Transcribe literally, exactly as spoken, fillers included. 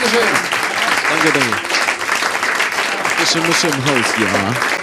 Dankeschön. Danke, danke. Das muss im Haus, ja.